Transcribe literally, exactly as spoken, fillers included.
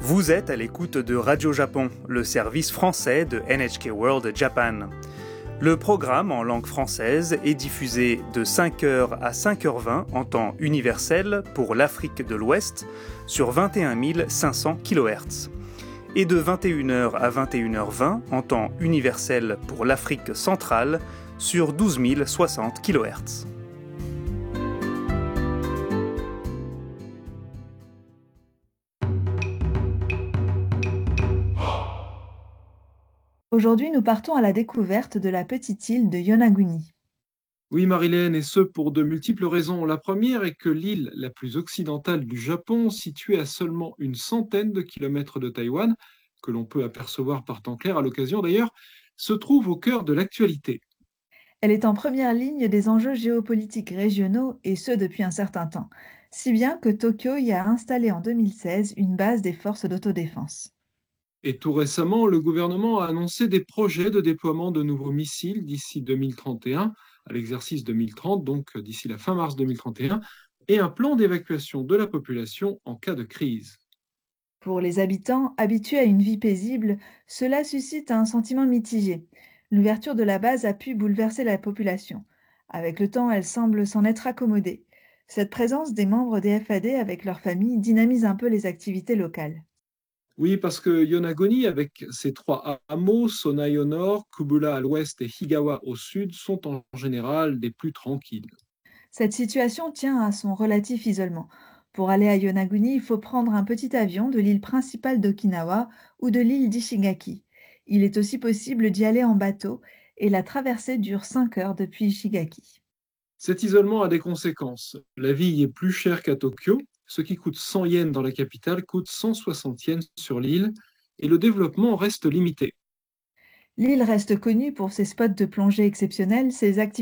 Vous êtes à l'écoute de Radio Japon, le service français de N H K World Japan. Le programme en langue française est diffusé de cinq heures à cinq heures vingt en temps universel pour l'Afrique de l'Ouest sur vingt et un mille cinq cents kilohertz et de vingt et une heures à vingt et une heures vingt en temps universel pour l'Afrique centrale sur douze mille soixante kilohertz. Aujourd'hui, nous partons à la découverte de la petite île de Yonaguni. Oui, Marilène, et ce pour de multiples raisons. La première est que l'île la plus occidentale du Japon, située à seulement une centaine de kilomètres de Taïwan, que l'on peut apercevoir par temps clair à l'occasion d'ailleurs, se trouve au cœur de l'actualité. Elle est en première ligne des enjeux géopolitiques régionaux, et ce depuis un certain temps, si bien que Tokyo y a installé en deux mille seize une base des forces d'autodéfense. Et tout récemment, le gouvernement a annoncé des projets de déploiement de nouveaux missiles d'ici deux mille trente et un, à l'exercice deux mille trente, donc d'ici la fin mars deux mille trente et un, et un plan d'évacuation de la population en cas de crise. Pour les habitants, habitués à une vie paisible, cela suscite un sentiment mitigé. L'ouverture de la base a pu bouleverser la population. Avec le temps, elle semble s'en être accommodée. Cette présence des membres des F A D avec leurs familles dynamise un peu les activités locales. Oui, parce que Yonaguni, avec ses trois hameaux, Sonai au nord, Kubula à l'ouest et Higawa au sud, sont en général des plus tranquilles. Cette situation tient à son relatif isolement. Pour aller à Yonaguni, il faut prendre un petit avion de l'île principale d'Okinawa ou de l'île d'Ishigaki. Il est aussi possible d'y aller en bateau et la traversée dure cinq heures depuis Ishigaki. Cet isolement a des conséquences. La vie y est plus chère qu'à Tokyo. Ce qui coûte cent yens dans la capitale coûte cent soixante yens sur l'île, et le développement reste limité. L'île reste connue pour ses spots de plongée exceptionnels, ses activités